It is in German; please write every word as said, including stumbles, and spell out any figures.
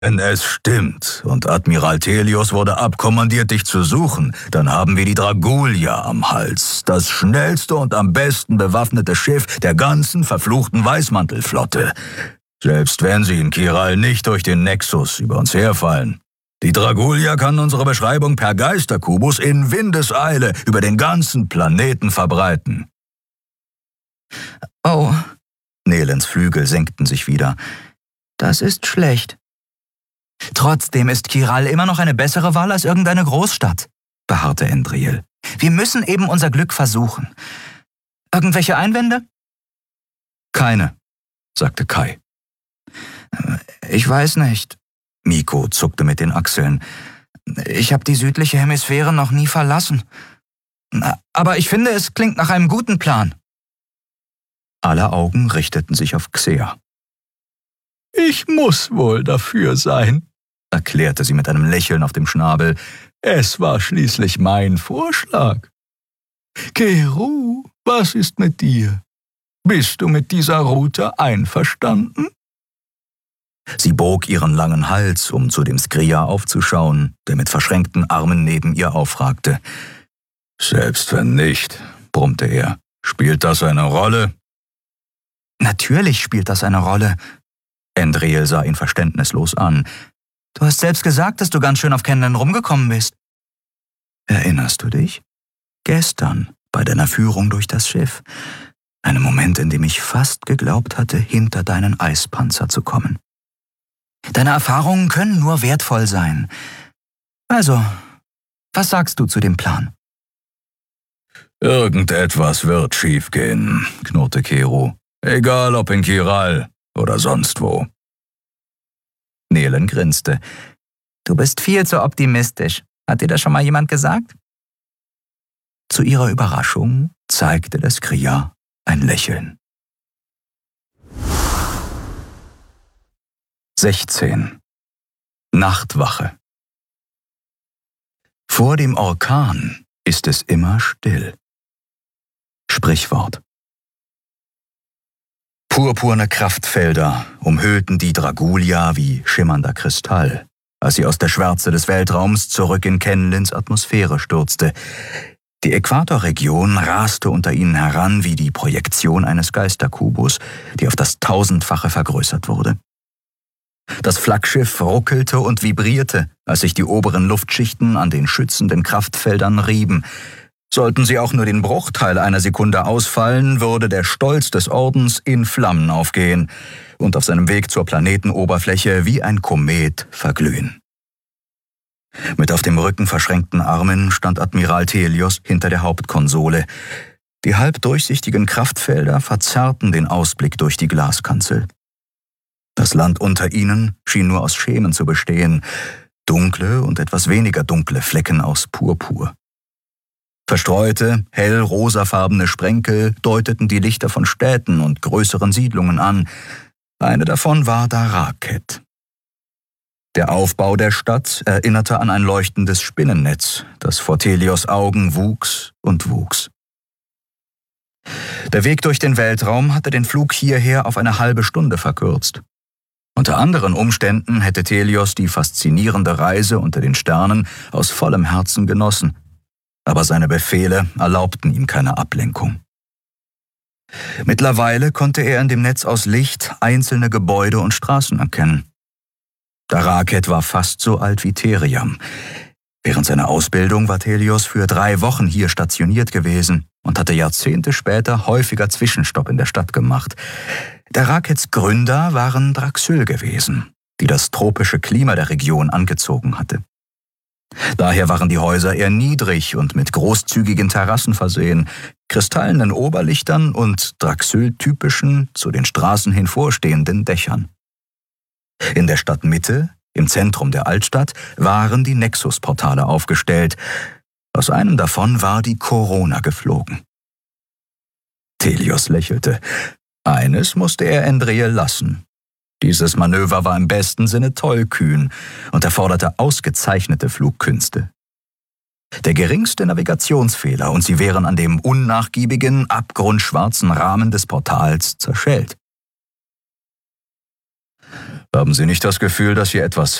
Wenn es stimmt und Admiral Thelios wurde abkommandiert, dich zu suchen, dann haben wir die Dragulia am Hals, das schnellste und am besten bewaffnete Schiff der ganzen verfluchten Weißmantelflotte. Selbst wenn sie in Kiral nicht durch den Nexus über uns herfallen. Die Dragulia kann unsere Beschreibung per Geisterkubus in Windeseile über den ganzen Planeten verbreiten. Oh, Nelens Flügel senkten sich wieder. Das ist schlecht. Trotzdem ist Kiral immer noch eine bessere Wahl als irgendeine Großstadt, beharrte Endriel. Wir müssen eben unser Glück versuchen. Irgendwelche Einwände? Keine, sagte Kai. Ich weiß nicht. Miko zuckte mit den Achseln. Ich habe die südliche Hemisphäre noch nie verlassen. Aber ich finde, es klingt nach einem guten Plan. Alle Augen richteten sich auf Xea. Ich muss wohl dafür sein, erklärte sie mit einem Lächeln auf dem Schnabel. Es war schließlich mein Vorschlag. Keru, was ist mit dir? Bist du mit dieser Route einverstanden? Sie bog ihren langen Hals, um zu dem Skria aufzuschauen, der mit verschränkten Armen neben ihr aufragte. »Selbst wenn nicht«, brummte er, »spielt das eine Rolle?« »Natürlich spielt das eine Rolle.« Endriel sah ihn verständnislos an. »Du hast selbst gesagt, dass du ganz schön auf Kenlan rumgekommen bist.« »Erinnerst du dich? Gestern, bei deiner Führung durch das Schiff. Einen Moment, in dem ich fast geglaubt hatte, hinter deinen Eispanzer zu kommen.« »Deine Erfahrungen können nur wertvoll sein. Also, was sagst du zu dem Plan?« »Irgendetwas wird schiefgehen«, knurrte Keru. »Egal ob in Kiral oder sonst wo.« Nelen grinste. »Du bist viel zu optimistisch. Hat dir das schon mal jemand gesagt?« Zu ihrer Überraschung zeigte das Skria ein Lächeln. sechzehn. Nachtwache. Vor dem Orkan ist es immer still. Sprichwort. Purpurne Kraftfelder umhüllten die Dragulia wie schimmernder Kristall, als sie aus der Schwärze des Weltraums zurück in Kenlins Atmosphäre stürzte. Die Äquatorregion raste unter ihnen heran wie die Projektion eines Geisterkubus, die auf das Tausendfache vergrößert wurde. Das Flaggschiff ruckelte und vibrierte, als sich die oberen Luftschichten an den schützenden Kraftfeldern rieben. Sollten sie auch nur den Bruchteil einer Sekunde ausfallen, würde der Stolz des Ordens in Flammen aufgehen und auf seinem Weg zur Planetenoberfläche wie ein Komet verglühen. Mit auf dem Rücken verschränkten Armen stand Admiral Thelios hinter der Hauptkonsole. Die halbdurchsichtigen Kraftfelder verzerrten den Ausblick durch die Glaskanzel. Das Land unter ihnen schien nur aus Schemen zu bestehen, dunkle und etwas weniger dunkle Flecken aus Purpur. Verstreute, hell-rosafarbene Sprenkel deuteten die Lichter von Städten und größeren Siedlungen an. Eine davon war Daraket. Der Aufbau der Stadt erinnerte an ein leuchtendes Spinnennetz, das vor Thelios Augen wuchs und wuchs. Der Weg durch den Weltraum hatte den Flug hierher auf eine halbe Stunde verkürzt. Unter anderen Umständen hätte Thelios die faszinierende Reise unter den Sternen aus vollem Herzen genossen, aber seine Befehle erlaubten ihm keine Ablenkung. Mittlerweile konnte er in dem Netz aus Licht einzelne Gebäude und Straßen erkennen. Daraket war fast so alt wie Theriam. Während seiner Ausbildung war Thelios für drei Wochen hier stationiert gewesen und hatte Jahrzehnte später häufiger Zwischenstopp in der Stadt gemacht. Darakets Gründer waren Draxyl gewesen, die das tropische Klima der Region angezogen hatte. Daher waren die Häuser eher niedrig und mit großzügigen Terrassen versehen, kristallenen Oberlichtern und Draxyl-typischen, zu den Straßen hin vorstehenden Dächern. In der Stadtmitte, im Zentrum der Altstadt, waren die Nexus-Portale aufgestellt. Aus einem davon war die Corona geflogen. Thelios lächelte. Eines musste er Endriel lassen. Dieses Manöver war im besten Sinne tollkühn und erforderte ausgezeichnete Flugkünste. Der geringste Navigationsfehler und sie wären an dem unnachgiebigen, abgrundschwarzen Rahmen des Portals zerschellt. Haben Sie nicht das Gefühl, dass hier etwas